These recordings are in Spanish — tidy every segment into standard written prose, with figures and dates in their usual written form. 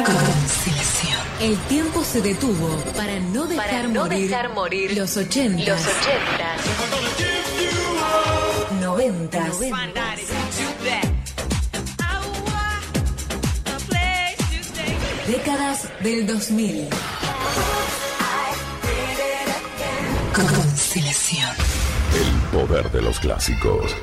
Constelación. El tiempo se detuvo para no dejar morir los 80. Los 90. Décadas del 2000. Constelación. El poder de los clásicos.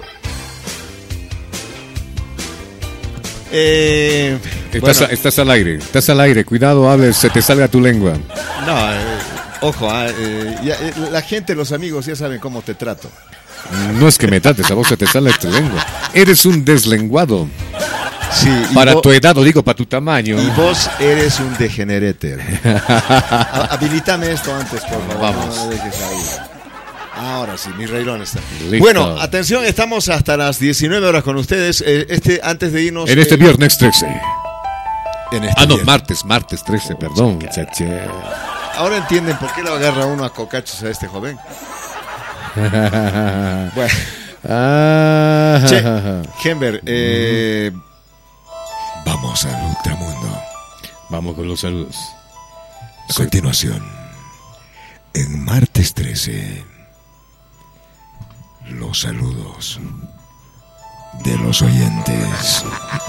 Estás al aire, cuidado, hables, se te salga tu lengua. No, ojo, la gente, los amigos ya saben cómo te trato. No es que me trates, a vos se te sale tu lengua. Eres un deslenguado. Sí, para tu edad, o digo, para tu tamaño. Y vos eres un degenerete. Habilitame esto antes, por favor. Vamos. No dejes ahí. Ahora sí, mi reilón está. Listo. Bueno, atención, estamos hasta las 19 horas con ustedes. Antes de irnos... En este viernes 13. Viernes. Martes 13, perdón. Chache. Ahora entienden por qué le agarra uno a cocachos a este joven. Bueno. Gember, vamos al ultramundo. Vamos con los saludos. A continuación, en martes 13, los saludos de los oyentes.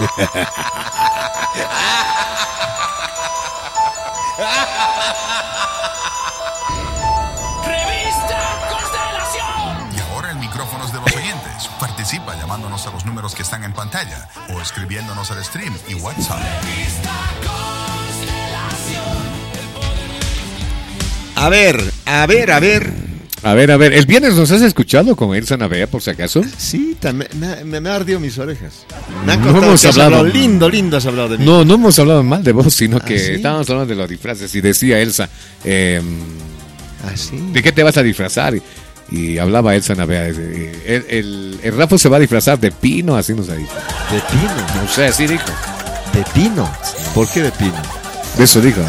Y ahora en micrófonos de los oyentes. Participa llamándonos a los números que están en pantalla o escribiéndonos al stream y WhatsApp. A ver. El viernes nos has escuchado con Elsa Navea, por si acaso. Sí, me ardió mis orejas. Me han No contado hemos que has hablado. hablado lindo has hablado de mí. No hemos hablado mal de vos, sino que ¿sí? estábamos hablando de los disfraces y decía Elsa, ¿sí? ¿de qué te vas a disfrazar? Y hablaba Elsa Navea, el Rafa se va a disfrazar de pino, así nos ha dicho. ¿De pino? No sé, así dijo. ¿De pino? ¿Por qué de pino? De eso dijo.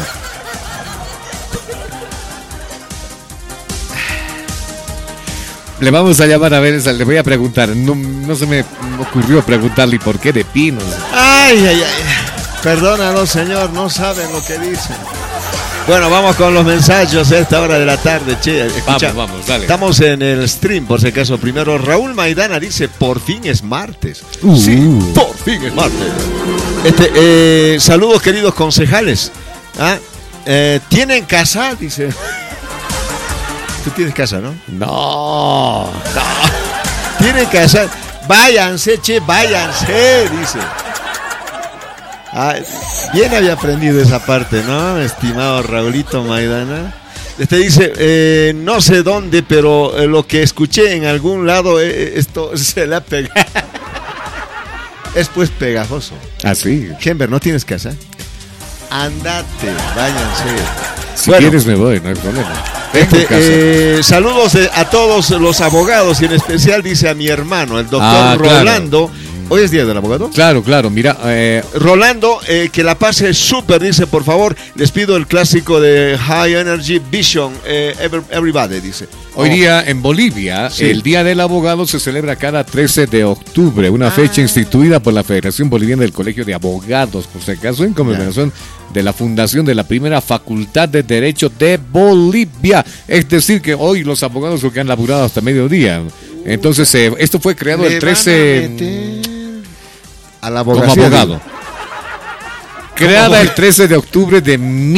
Le vamos a llamar a ver, le voy a preguntar. No se me ocurrió preguntarle por qué de pino. Ay. Perdónalo, señor, no saben lo que dicen. Bueno, vamos con los mensajes a esta hora de la tarde, che. Escucha, vamos, dale. Estamos en el stream, por si acaso. Primero, Raúl Maidana dice, por fin es martes. Sí, por fin es martes. Saludos, queridos concejales. ¿Tienen casa? Dice. Tú tienes casa, ¿no? No. Tienen casa. Váyanse, dice. Bien había aprendido esa parte, ¿no? Estimado Raulito Maidana. Dice, no sé dónde, pero lo que escuché en algún lado, esto se la pega. Es pues pegajoso. Ah, sí. Gember, ¿no tienes casa? Andate, váyanse. Si quieres me voy, no hay problema. Saludos a todos los abogados y en especial dice a mi hermano, el doctor Rolando. Claro. ¿Hoy es día del abogado? Claro, mira. Rolando, que la pase súper, dice, por favor, les pido el clásico de High Energy Vision, Everybody, dice. Hoy día en Bolivia, sí. El Día del Abogado se celebra cada 13 de octubre, una fecha instituida por la Federación Boliviana del Colegio de Abogados, por si acaso, en conmemoración de la fundación de la primera Facultad de Derecho de Bolivia. Es decir, que hoy los abogados que han laburado hasta mediodía. Entonces, esto fue creado el 13... Al abogado. Como abogado. Creada el 13 de octubre de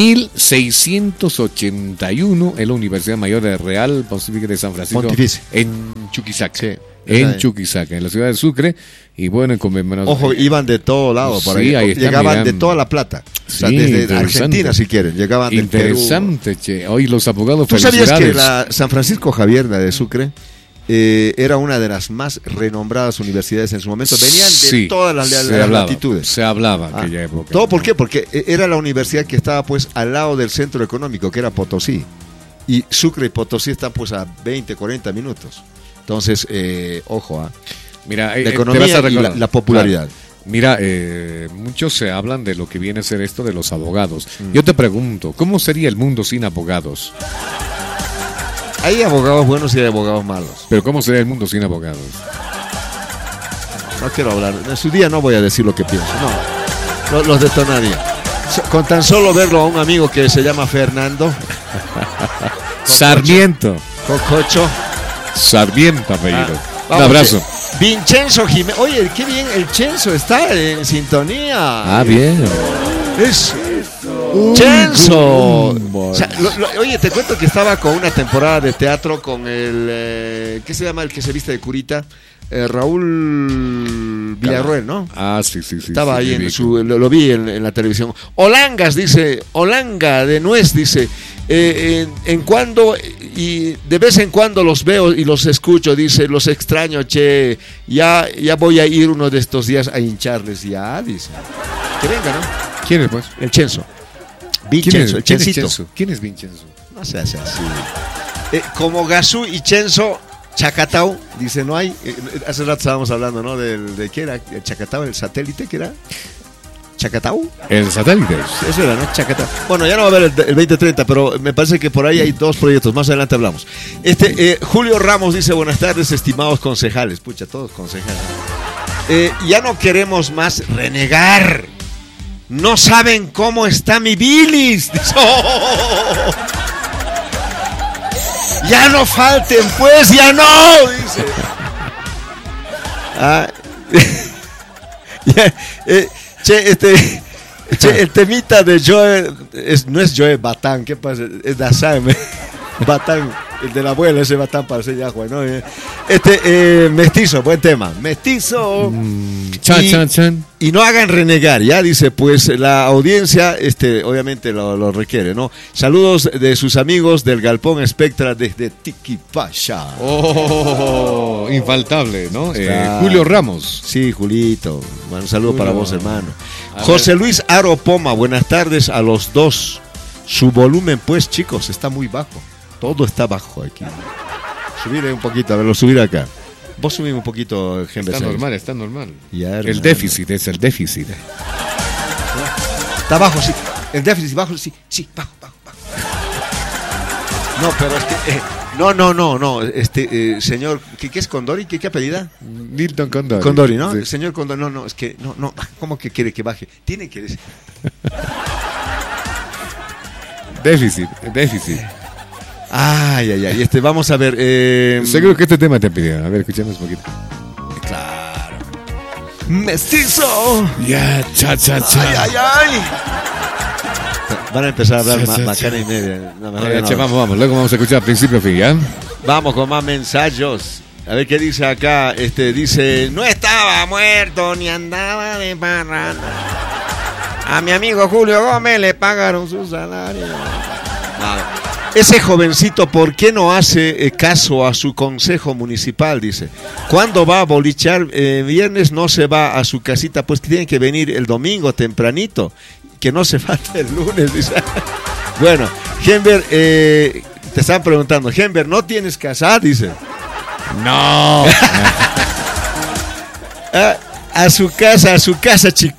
1681 en la Universidad Mayor de Real Pontificia de San Francisco. Pontificia. En Chuquisaca. Sí. En Chuquisaca, en la ciudad de Sucre. Y bueno, en conmemoración. Ojo, iban de todo lado por ahí. Ahí está, llegaban de toda la plata. O sea, desde Argentina, si quieren. Llegaban del Perú. Interesante, che. Hoy los abogados. ¿Tú sabías que la San Francisco Javier, la de Sucre, era una de las más renombradas universidades en su momento? Venían de todas las latitudes. Se hablaba en aquella época. ¿Todo por qué? Porque era la universidad que estaba pues al lado del centro económico, que era Potosí. Y Sucre y Potosí están pues a 20, 40 minutos. Entonces, ojo, mira, la economía y la popularidad. Claro. Mira, muchos se hablan de lo que viene a ser esto de los abogados. Yo te pregunto, ¿cómo sería el mundo sin abogados? Hay abogados buenos y hay abogados malos. Pero ¿cómo sería el mundo sin abogados? No quiero hablar. En su día no voy a decir lo que pienso. No, los detonaría. Con tan solo verlo a un amigo que se llama Fernando. Sarmiento. Cococho. Sarmiento, apellido. Un Vamos, abrazo. Vincenzo Jiménez. Oye, qué bien, el Chenzo está en sintonía. Ah, bien. Es Chenzo. O sea, oye, te cuento que estaba con una temporada de teatro con el ¿qué se llama el que se viste de curita? Raúl Villarroel, ¿no? Ah, sí. Estaba sí, ahí lo vi en la televisión. Olangas dice, Olanga de nuez dice, en cuando y de vez en cuando los veo y los escucho, dice, los extraño, che, ya voy a ir uno de estos días a hincharles, ya, dice. Que venga, ¿no? ¿Quién es, pues? El Chenzo. Vincenzo, el Chencito. ¿Quién es Vincenzo? No se hace así. Como Gazú y Chenzo, Chacatao, dice, no hay. Hace rato estábamos hablando, ¿no? ¿De qué era? ¿El Chacatao, el satélite? ¿Qué era? ¿Chacatao? El satélite. Eso era, ¿no? Chacatao. Bueno, ya no va a haber el 2030, pero me parece que por ahí hay 2 proyectos. Más adelante hablamos. Julio Ramos dice, buenas tardes, estimados concejales. Pucha, todos concejales. Ya no queremos más renegar. No saben cómo está mi bilis. Dice, ¡oh! Ya no falten, pues, ya no, dice. El temita de Joe no es Joe Batán, ¿qué pasa? Es Dassam, Batán, el de la abuela, ese Batán para ser Yahweh, ¿no? Mestizo, buen tema. Mestizo. Chan. Y no hagan renegar, ya dice, pues la audiencia obviamente lo requiere, ¿no? Saludos de sus amigos del Galpón Spectra desde Tiquipaya. Oh, infaltable, ¿no? Julio Ramos. Sí, Julito. Bueno, un saludo para vos, hermano. José Luis Aro Poma, buenas tardes a los dos. Su volumen, pues, chicos, está muy bajo. Todo está bajo aquí. Subirle un poquito, a verlo, subir acá. Vos subime un poquito, Gembe. Está normal. Ya, el déficit, es el déficit. Está bajo, sí. El déficit bajo, sí, bajo. No, pero es que... No. Señor, ¿qué es Condori? ¿Qué apellida? Milton Condori. Condori, ¿no? Sí. Señor Condori, no, es que... No. ¿Cómo que quiere que baje? Tiene que decir... Déficit. Ay. Vamos a ver... Seguro que este tema te pidió. A ver, escuchemos un poquito. Claro. ¡Mestizo! Ya, cha. Ay. Van a empezar a hablar macana y media. No, vamos. Luego vamos a escuchar principio a fin, ¿ya? Vamos con más mensajes. A ver qué dice acá. Dice, no estaba muerto ni andaba de parranda. A mi amigo Julio Gómez le pagaron su salario. Ese jovencito, ¿por qué no hace caso a su consejo municipal? Dice, ¿cuándo va a bolichar? Viernes no se va a su casita, pues tiene que venir el domingo tempranito, que no se falta el lunes, dice. Bueno, Gember, te están preguntando, Gember, ¿no tienes casa? Dice. No. A su casa, chico.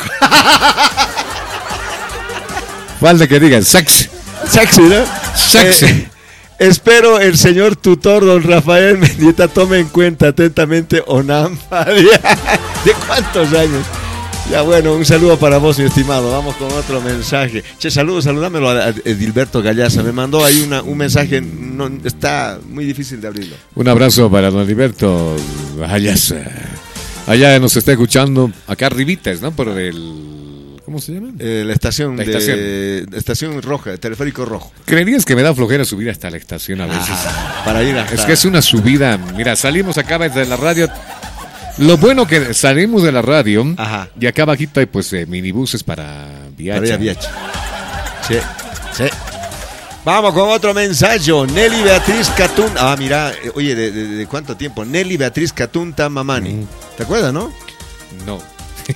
Falta que digan sexy, ¿no? Sexy. Espero el señor tutor, don Rafael Mendieta, tome en cuenta atentamente ONAMPA. ¿De cuántos años? Ya, bueno, un saludo para vos, mi estimado. Vamos con otro mensaje. Saludámelo a Edilberto Gallaza. Me mandó ahí un mensaje, está muy difícil de abrirlo. Un abrazo para don Edilberto Gallaza. Allá nos está escuchando, acá arribitas, ¿no? Por el... ¿Cómo se llama? La estación roja, teleférico rojo. ¿Creerías que me da flojera subir hasta la estación a veces? Para ir hasta... Es que es una subida. Mira, salimos acá desde la radio. Lo bueno que salimos de la radio. Ajá. Y acá abajito hay pues minibuses para Viacha. Sí. Vamos con otro mensaje. Nelly Beatriz Catún. Mira, oye, ¿de cuánto tiempo? Nelly Beatriz Catún Tamamani. ¿Te acuerdas, no? No.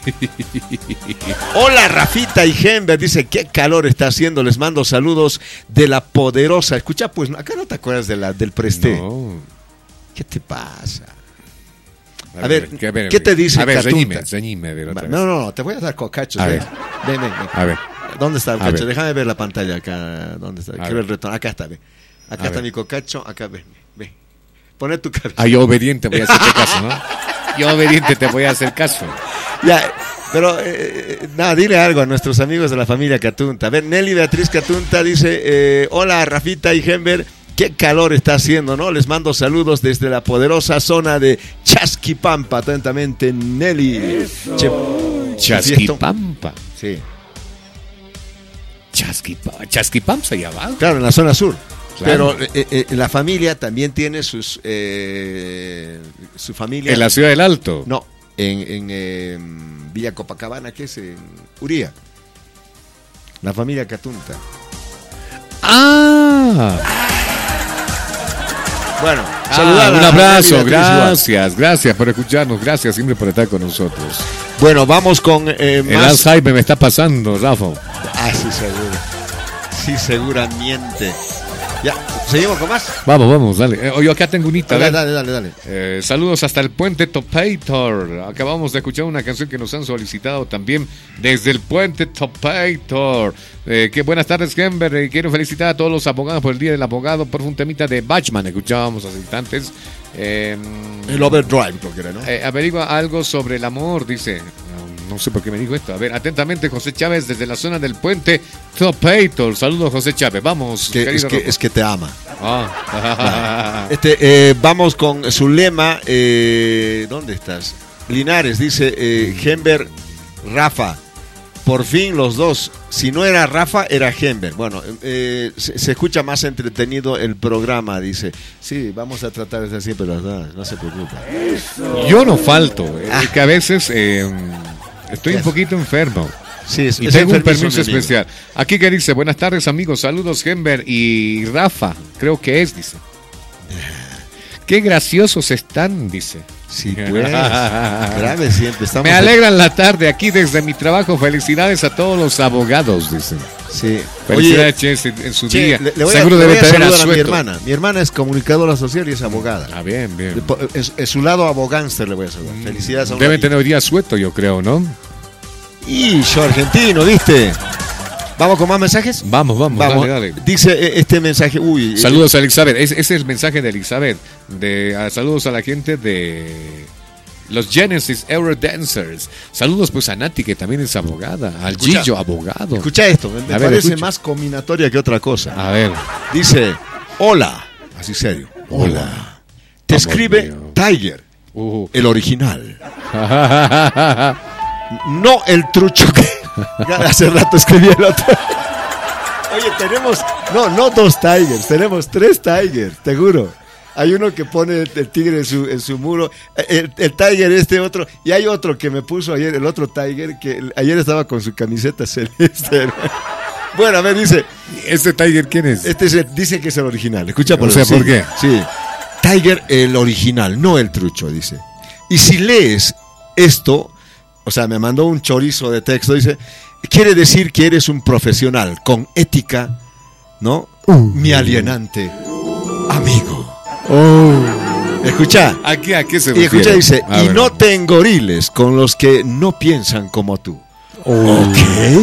Hola Rafita y Gember, dice, qué calor está haciendo, les mando saludos de la poderosa. Escucha, pues acá no te acuerdas del Presté. No. ¿Qué te pasa? A ver, ¿qué te dice? A ver, Catunta? ceñime, No, te voy a dar cocachos. Ven. A ver. ¿Dónde está el cocacho? Déjame ver la pantalla acá. ¿Dónde está? Quiero el retorno. Acá está, ve. Acá está mi cocacho, acá, ven. Poné tu cabeza. Yo obediente voy a hacerte caso, ¿no? Yo obediente te voy a hacer caso. Ya, Pero, nada, dile algo a nuestros amigos de la familia Catunta. A ver, Nelly Beatriz Catunta dice, hola Rafita y Gember, qué calor está haciendo, ¿no? Les mando saludos desde la poderosa zona de Chasquipampa. Atentamente, Nelly. Chasquipampa. Sí. Chasquipampa allá abajo. Claro, en la zona sur. Claro. Pero la familia también tiene su familia. ¿En la Ciudad del Alto? No, en Villa Copacabana, que es en Uría. La familia Catunta. Bueno, un abrazo, gracias por escucharnos, gracias siempre por estar con nosotros. Bueno, vamos con el Alzheimer me está pasando, Rafa. Sí, seguro. Sí, seguramente. Ya, ¿seguimos con más? Vamos, dale. Yo acá tengo un hito. Dale. Saludos hasta el Puente Topator. Acabamos de escuchar una canción que nos han solicitado también desde el Puente Topator. Buenas tardes, Gember. Quiero felicitar a todos los abogados por el Día del Abogado por un temita de Bachman. Escuchábamos hace instantes. El Overdrive, creo que era, ¿no? Averigua algo sobre el amor, dice. No sé por qué me dijo esto. A ver, atentamente, José Chávez desde la zona del Puente Topator. Saludos, José Chávez. Vamos. Es que te ama. Bueno. Vamos con su lema. ¿Dónde estás? Linares dice, Gember, Rafa. Por fin los dos. Si no era Rafa, era Gember. Bueno, se escucha más entretenido el programa, dice. Sí, vamos a tratar de ser siempre las dos. No se preocupe. Yo no falto. Que a veces... estoy un poquito enfermo. Sí, y tengo un permiso especial. Aquí que dice, buenas tardes amigos, saludos Gember y Rafa, creo que es, dice. Qué graciosos están, dice. Sí, pues. Grave siempre. Me alegran la tarde aquí desde mi trabajo. Felicidades a todos los abogados, dicen. Sí. Felicidades, Che, en su día. Seguro debe tener a mi hermana. Mi hermana es comunicadora social y es abogada. Bien. Es su lado abogánster, le voy a saludar. Felicidades a Debe tener hoy día sueto, yo creo, ¿no? Y yo argentino, ¿viste? ¿Vamos con más mensajes? Vamos. Dale. Dice este mensaje. Saludos a Elizabeth. Ese es el mensaje de Elizabeth. Saludos a la gente de los Genesis Eurodancers. Saludos pues a Nati, que también es abogada. Al Gillo, abogado. Escucha esto. Me parece más combinatoria que otra cosa. A ver. Dice, hola. Así serio. Hola. Te escribe Tiger. El original. No el trucho que... Hace rato escribí el otro. Oye, tenemos no 2 Tigers, tenemos 3 Tigers, te juro. Hay uno que pone el tigre en su muro, el Tiger otro, y hay otro que me puso ayer, el otro Tiger, que ayer estaba con su camiseta celeste. Bueno, a ver, dice... ¿Este Tiger quién es? Dice que es el original, escucha por eso. ¿Por qué? Sí, Tiger el original, no el trucho, dice. Y si lees esto... O sea, me mandó un chorizo de texto. Dice, quiere decir que eres un profesional con ética, ¿no? Mi alienante amigo. Escucha. ¿A qué se refiere? Y escucha, dice, y no te engoriles con los que no piensan como tú. Ok.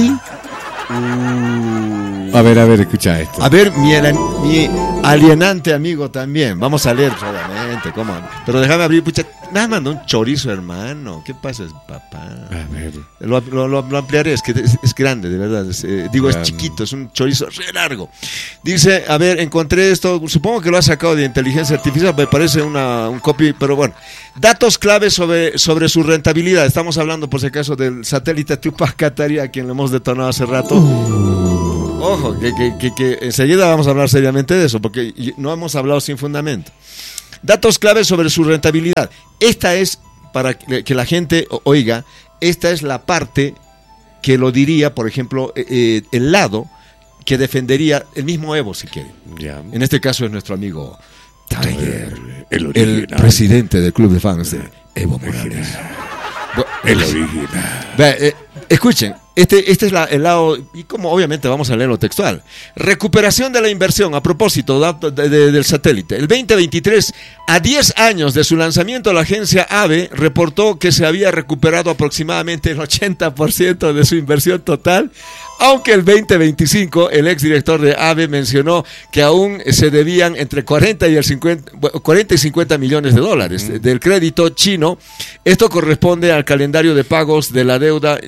A ver, escucha esto. A ver, mi alienante amigo también. Vamos a leer solamente, ¿cómo? Pero déjame abrir, pucha. Me mandó un chorizo, hermano. ¿Qué pasa, papá? A ver. Lo ampliaré, es que es grande, de verdad. Es chiquito, es un chorizo re largo. Dice, a ver, encontré esto. Supongo que lo ha sacado de inteligencia artificial. Me parece un copy, pero bueno. Datos claves sobre su rentabilidad. Estamos hablando, por si acaso, del satélite Tupac Katari, a quien le hemos detonado hace rato. Ojo, que enseguida vamos a hablar seriamente de eso, porque no hemos hablado sin fundamento. Datos claves sobre su rentabilidad. Esta es, para que la gente oiga, esta es la parte que lo diría, por ejemplo, el lado que defendería el mismo Evo, si quiere. Ya. En este caso es nuestro amigo Tiger, el presidente del club de fans de Evo Morales. El original. Escuchen, este es el lado, y como obviamente vamos a leerlo textual. Recuperación de la inversión, a propósito del satélite. El 2023, a 10 años de su lanzamiento, la agencia AVE reportó que se había recuperado aproximadamente el 80% de su inversión total Aunque el 2025, el exdirector de AVE mencionó que aún se debían entre 40 y 50 millones de dólares del crédito chino. Esto corresponde al calendario de pagos de la deuda,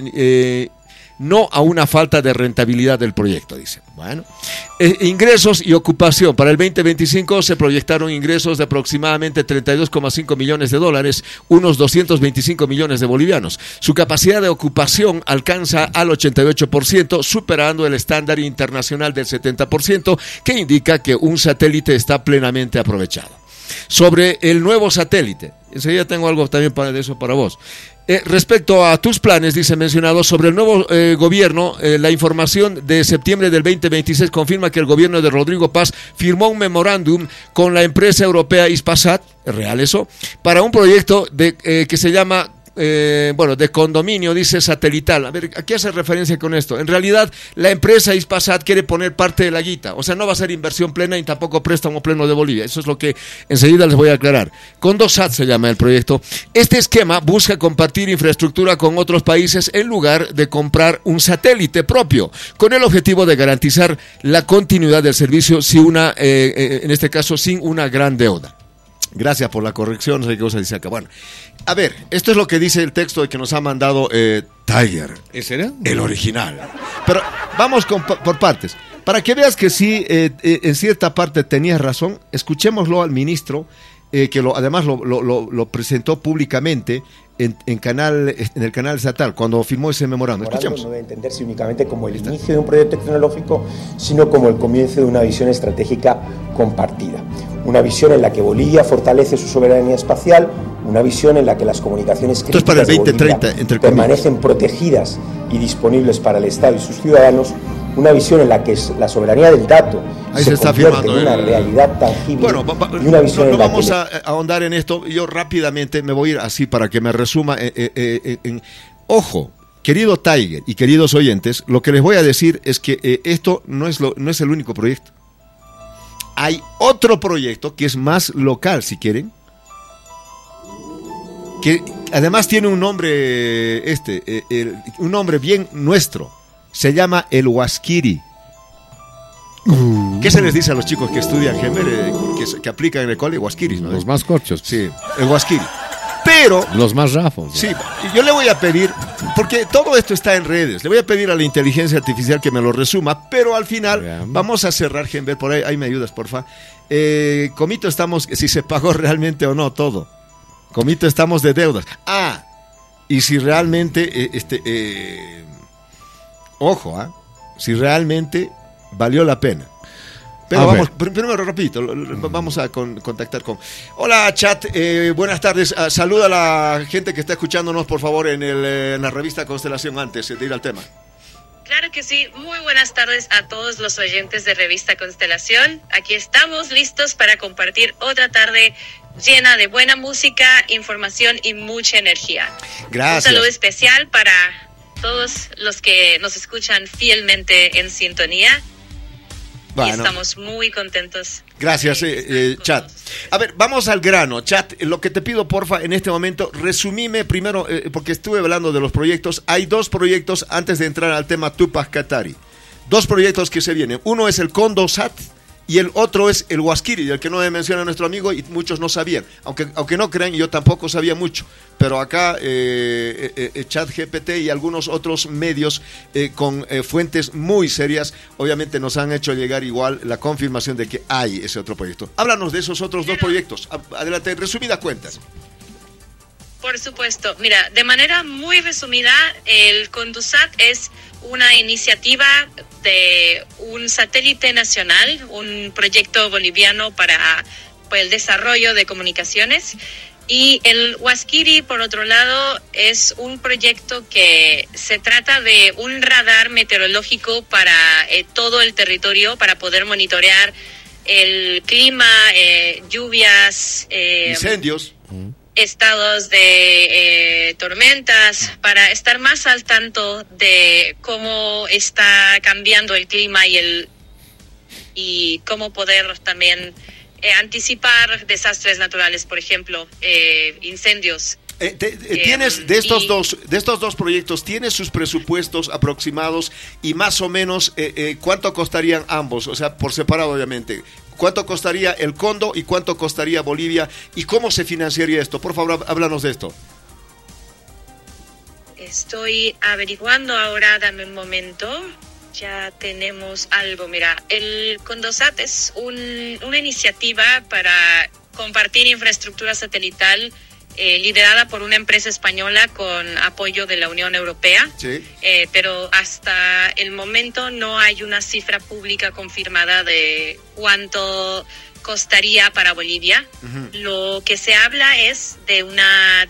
no a una falta de rentabilidad del proyecto, dice. Bueno, ingresos y ocupación. Para el 2025 se proyectaron ingresos de aproximadamente 32,5 millones de dólares, unos 225 millones de bolivianos. Su capacidad de ocupación alcanza al 88%, superando el estándar internacional del 70%, que indica que un satélite está plenamente aprovechado. Sobre el nuevo satélite, enseguida tengo algo también de eso para vos. Respecto a tus planes, dice mencionado, sobre el nuevo gobierno, la información de septiembre del 2026 confirma que el gobierno de Rodrigo Paz firmó un memorándum con la empresa europea Hispasat, ¿es real eso?, para un proyecto que se llama de condominio, dice satelital. A ver, ¿a qué hace referencia con esto? En realidad, la empresa Hispasat quiere poner parte de la guita, o sea, no va a ser inversión plena y tampoco préstamo pleno de Bolivia. Eso es lo que enseguida les voy a aclarar. Condosat se llama el proyecto. Este esquema busca compartir infraestructura con otros países en lugar de comprar un satélite propio, con el objetivo de garantizar la continuidad del servicio en este caso, sin una gran deuda. Gracias por la corrección, no sé qué cosa dice acá. Bueno, a ver, esto es lo que dice el texto que nos ha mandado Tiger. ¿Ese era? El original. Pero vamos por partes. Para que veas que sí, en cierta parte tenías razón, escuchémoslo al ministro, que además lo presentó públicamente en el canal estatal, cuando firmó ese memorándum. Escuchemos. No debe entenderse únicamente como el inicio de un proyecto tecnológico, sino como el comienzo de una visión estratégica compartida. Una visión en la que Bolivia fortalece su soberanía espacial, una visión en la que las comunicaciones críticas para el 2030, de Bolivia permanecen protegidas y disponibles para el Estado y sus ciudadanos, una visión en la que la soberanía del dato se convierte en una realidad tangible, y una visión en la vamos a ahondar en esto. Yo rápidamente me voy a ir así para que me resuma. Ojo, querido Tiger y queridos oyentes, lo que les voy a decir es que esto no es el único proyecto. Hay otro proyecto que es más local, si quieren, que además tiene un nombre un nombre bien nuestro. Se llama el Huasquiri. ¿Qué se les dice a los chicos que estudian Gemer, que aplican en el cole? Huasquiris, ¿no? Los más corchos. Sí, el Huasquiri. Pero los más rafos. Sí, yo le voy a pedir, porque todo esto está en redes, le voy a pedir a la inteligencia artificial que me lo resuma, pero al final vamos a cerrar, Genver, por ahí me ayudas, porfa. Comito, estamos, si se pagó realmente o no todo. Comito, estamos de deudas. Y si realmente, si realmente valió la pena. Pero vamos, primero rapidito, vamos a contactar con... Hola, chat, buenas tardes. Saluda a la gente que está escuchándonos, por favor, en la revista Constelación, antes de ir al tema. Claro que sí. Muy buenas tardes a todos los oyentes de Revista Constelación. Aquí estamos listos para compartir otra tarde llena de buena música, información y mucha energía. Gracias. Un saludo especial para todos los que nos escuchan fielmente en sintonía. Bueno, y estamos muy contentos. Gracias, chat. A ver, vamos al grano, chat. Lo que te pido, porfa, en este momento, resumime primero, porque estuve hablando de los proyectos. Hay dos proyectos, antes de entrar al tema Tupac Katari. Dos proyectos que se vienen. Uno es el Condosat y el otro es el Huasquiri, del que no menciona nuestro amigo y muchos no sabían. Aunque no crean, yo tampoco sabía mucho. Pero acá ChatGPT y algunos otros medios con fuentes muy serias, obviamente nos han hecho llegar igual la confirmación de que hay ese otro proyecto. Háblanos de esos otros dos proyectos. Adelante, resumidas cuentas. Por supuesto. Mira, de manera muy resumida, el Condosat es una iniciativa de un satélite nacional, un proyecto boliviano para el desarrollo de comunicaciones. Y el Huasquiri, por otro lado, es un proyecto que se trata de un radar meteorológico para todo el territorio, para poder monitorear el clima, lluvias, incendios, estados de tormentas, para estar más al tanto de cómo está cambiando el clima y cómo poder también anticipar desastres naturales, por ejemplo, incendios. ¿Tienes de estos dos proyectos, tienes sus presupuestos aproximados y más o menos cuánto costarían ambos? O sea, por separado obviamente. ¿Cuánto costaría el Condo y cuánto costaría Bolivia? ¿Y cómo se financiaría esto? Por favor, háblanos de esto. Estoy averiguando ahora, dame un momento. Ya tenemos algo. Mira, el Condosat es una iniciativa para compartir infraestructura satelital liderada por una empresa española con apoyo de la Unión Europea. Sí. Pero hasta el momento no hay una cifra pública confirmada de cuánto costaría para Bolivia. Uh-huh. Lo que se habla es de un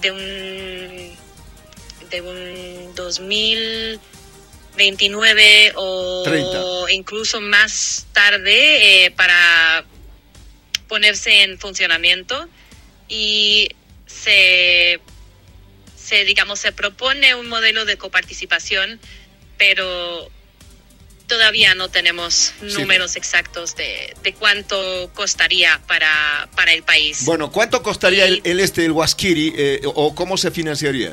2029 o 30. Incluso más tarde para ponerse en funcionamiento, y se propone un modelo de coparticipación, pero todavía no tenemos números exactos de cuánto costaría para el país. Bueno, ¿cuánto costaría el Huasquiri o cómo se financiaría?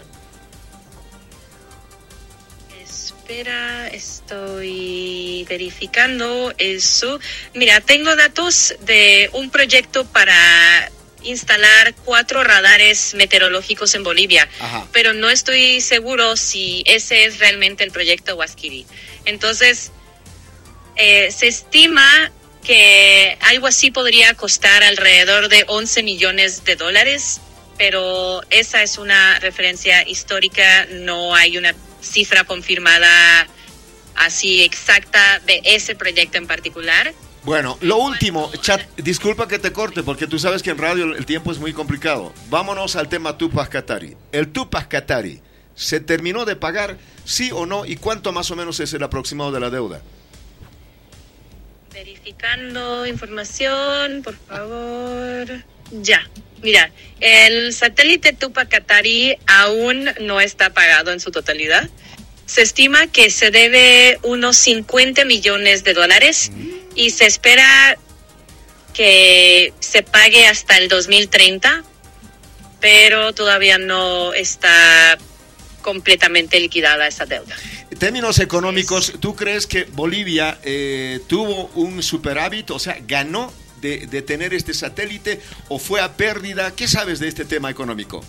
Espera, estoy verificando eso. Mira, tengo datos de un proyecto para instalar 4 radares meteorológicos en Bolivia. Ajá. Pero no estoy seguro si ese es realmente el proyecto Huasquiri. Entonces, se estima que algo así podría costar alrededor de $11 millones, pero esa es una referencia histórica, no hay una cifra confirmada así exacta de ese proyecto en particular. Bueno, lo último, Chat, disculpa que te corte porque tú sabes que en radio el tiempo es muy complicado. Vámonos al tema Tupac Katari. El Tupac Katari, ¿se terminó de pagar, sí o no? ¿Y cuánto más o menos es el aproximado de la deuda? Verificando información, por favor. Ya, mira, el satélite Tupac Katari aún no está pagado en su totalidad. Se estima que se debe unos $50 millones y se espera que se pague hasta el 2030, pero todavía no está completamente liquidada esa deuda. En términos económicos, ¿tú crees que Bolivia tuvo un superávit, o sea, ganó de tener este satélite, o fue a pérdida? ¿Qué sabes de este tema económico?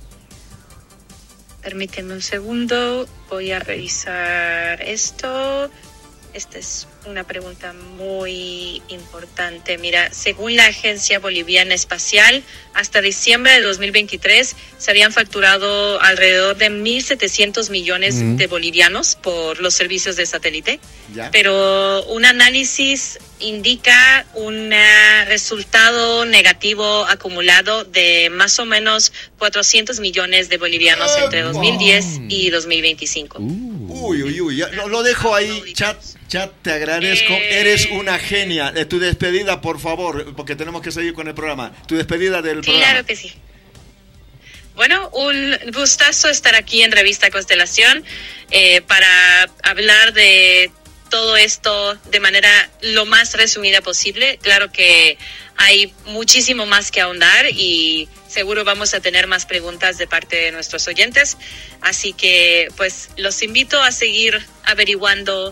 Permíteme un segundo, voy a revisar esto. Esta es una pregunta muy importante. Mira, según la Agencia Boliviana Espacial, hasta diciembre de 2023 se habían facturado alrededor de 1.700 millones de bolivianos por los servicios de satélite. ¿Ya? Pero un análisis indica un resultado negativo acumulado de más o menos 400 millones de bolivianos entre 2010 y 2025. Uy, ya, lo dejo ahí, Chat, te agradezco, eres una genia. Tu despedida, por favor, porque tenemos que seguir con el programa. Tu despedida del programa. Claro que sí. Bueno, un gustazo estar aquí en Revista Constelación para hablar de todo esto de manera lo más resumida posible. Claro que hay muchísimo más que ahondar y seguro vamos a tener más preguntas de parte de nuestros oyentes. Así que pues los invito a seguir averiguando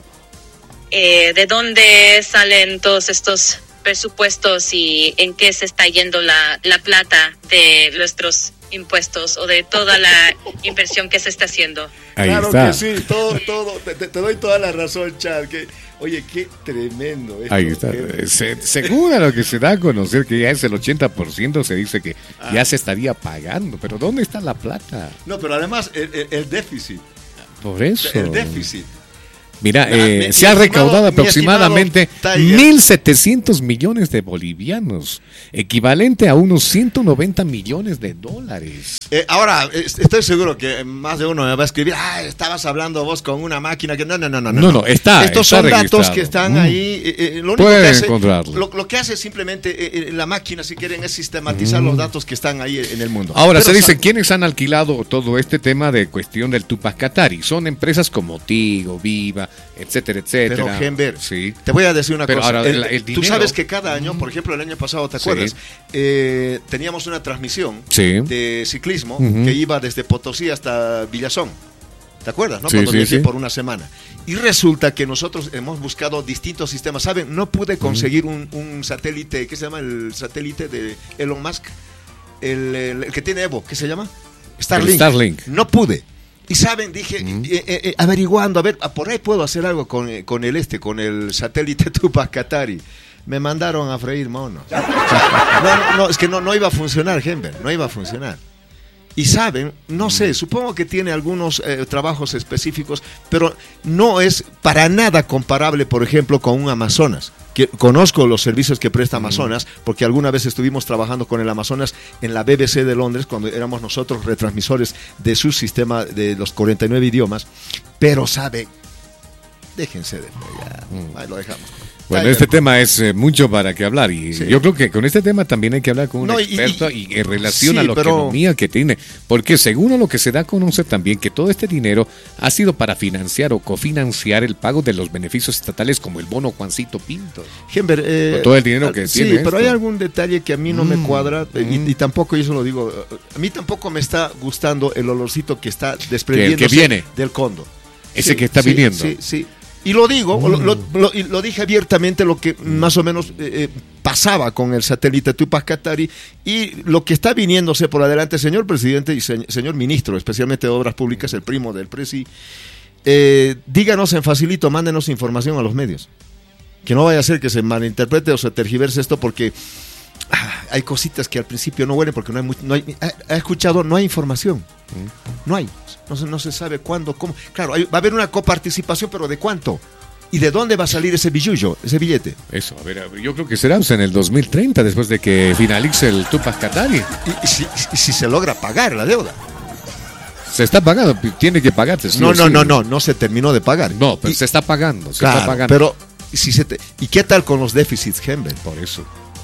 de dónde salen todos estos presupuestos y en qué se está yendo la plata de nuestros impuestos o de toda la inversión que se está haciendo. Ahí claro está. Que sí, todo, te doy toda la razón, Chad. Oye, qué tremendo esto. Ahí está. Según a lo que se da a conocer, que ya es el 80%, se dice que ya se estaría pagando. Pero ¿dónde está la plata? No, pero además el déficit. Por eso. El déficit. Mira, se ha recaudado aproximadamente 1.700 millones de bolivianos, equivalente a unos 190 millones de dólares. Ahora, estoy seguro que más de uno me va a escribir, estabas hablando vos con una máquina que no, está. Estos está son registrado. datos que están ahí. Lo único Pueden que hace, encontrarlo. Lo que hace simplemente la máquina, si quieren, es sistematizar los datos que están ahí en el mundo. Ahora, se dice, ¿quiénes han alquilado todo este tema de cuestión del Tupac Katari? Son empresas como Tigo, Viva, Europa, etcétera, etcétera. Pero, Gember, sí. te voy a decir una Pero cosa. ahora, el Tú dinero, sabes que cada año, por ejemplo, el año pasado, ¿te acuerdas? Teníamos una transmisión de ciclismo que iba desde Potosí hasta Villazón. ¿Te acuerdas, no? Cuando viajé por una semana. Y resulta que nosotros hemos buscado distintos sistemas. ¿Saben? No pude conseguir un satélite, ¿qué se llama? El satélite de Elon Musk. El que tiene Evo, ¿qué se llama? Starlink. No pude. Y saben, dije, averiguando, a ver, por ahí puedo hacer algo con el satélite Tupac Katari. Me mandaron a freír monos. No, es que no iba a funcionar, Gember, no iba a funcionar. Y saben, no sé, supongo que tiene algunos trabajos específicos, pero no es para nada comparable, por ejemplo, con un Amazonas. Que conozco los servicios que presta Amazonas, porque alguna vez estuvimos trabajando con el Amazonas en la BBC de Londres, cuando éramos nosotros retransmisores de su sistema de los 49 idiomas, pero sabe, déjense de ya, ahí lo dejamos. Bueno, este tema es mucho para que hablar y yo creo que con este tema también hay que hablar con un experto y en relación a la economía que tiene, porque según lo que se da a conocer también que todo este dinero ha sido para financiar o cofinanciar el pago de los beneficios estatales como el bono Juancito Pinto. Gember, con todo el dinero que tiene. Sí, pero hay algún detalle que a mí no me cuadra y tampoco, y eso lo digo, a mí tampoco me está gustando el olorcito que está desprendiéndose del condo. Ese que está viniendo. Sí. Y lo digo, lo dije abiertamente, lo que más o menos pasaba con el satélite Tupac Katari y lo que está viniéndose por adelante, señor presidente y señor ministro, especialmente de Obras Públicas, el primo del presi, díganos en facilito, mándenos información a los medios. Que no vaya a ser que se malinterprete o se tergiverse esto porque hay cositas que al principio no huelen porque ha escuchado, no hay información. No hay. No se sabe cuándo, cómo. Claro, va a haber una coparticipación, pero ¿de cuánto? ¿Y de dónde va a salir ese billullo, ese billete? Eso, a ver, yo creo que será en el 2030, después de que finalice el Tupac Katari. ¿Y si se logra pagar la deuda? Se está pagando, tiene que pagarse. No se terminó de pagar. No, pero se está pagando. Claro, está pagando. Pero, ¿y qué tal con los déficits, Gember? Por eso.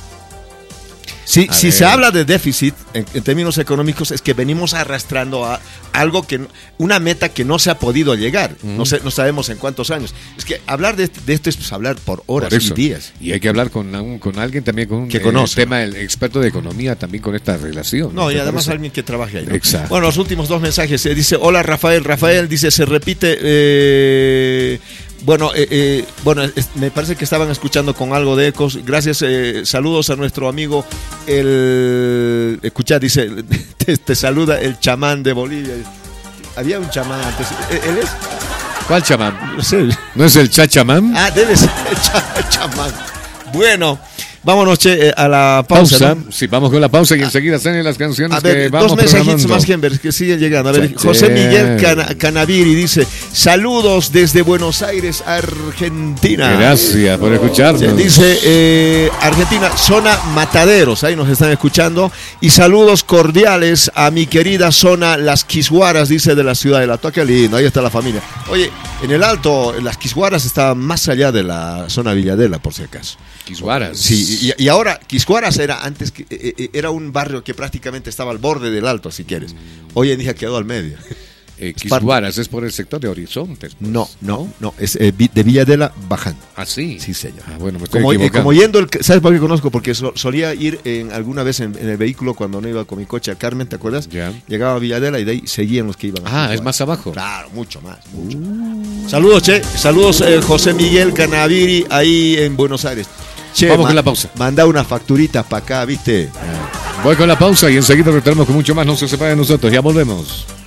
Si se habla de déficit en términos económicos es que venimos arrastrando a algo una meta que no se ha podido llegar. No sabemos en cuántos años. Es que hablar de esto es pues, hablar por horas y días. Y hay que hablar con alguien también con que conoce tema, el experto de economía también con esta relación. No, y además alguien que trabaje ahí, ¿no? Exacto. Bueno, los últimos dos mensajes. Dice, hola Rafael. Rafael dice, se repite... Bueno, me parece que estaban escuchando con algo de ecos. Gracias, saludos a nuestro amigo escucha, dice, te saluda el chamán de Bolivia. Había un chamán antes. ¿Él es? ¿Cuál chamán? No sé. ¿No es el chamán? Debe ser el chamán. Bueno, vámonos a la pausa. ¿No? Sí, vamos con la pausa y enseguida salen las canciones. A ver, que vamos dos mensajitos más, Gember, que siguen llegando. A ver, José Miguel Canaviri dice, saludos desde Buenos Aires, Argentina. Gracias por escucharnos. Dice, Argentina, zona Mataderos, ahí nos están escuchando. Y saludos cordiales a mi querida zona Las Quisguaras, dice, de la ciudad de La Toa. Lindo, ahí está la familia. Oye, en el Alto, Las Quisguaras está más allá de la zona Villadela, por si acaso. Quisguaras. Sí, y ahora Quisguaras era antes era un barrio que prácticamente estaba al borde del Alto, si quieres. Hoy en día quedó al medio. Quisguaras es por el sector de Horizontes. Pues. No, es de Villadela bajando. ¿Ah, sí? Sí, señor. Bueno, me estoy equivocando. Como yendo, ¿sabes por qué conozco? Porque solía ir alguna vez en el vehículo cuando no iba con mi coche a Carmen, ¿te acuerdas? Ya. Llegaba a Villadela y de ahí seguían los que iban. Es más abajo. Claro, mucho más. Saludos, Saludos, José Miguel Canaviri, ahí en Buenos Aires. Vamos con la pausa. Manda una facturita para acá, ¿viste? Voy con la pausa y enseguida retornamos con mucho más. No se separen de nosotros, ya volvemos.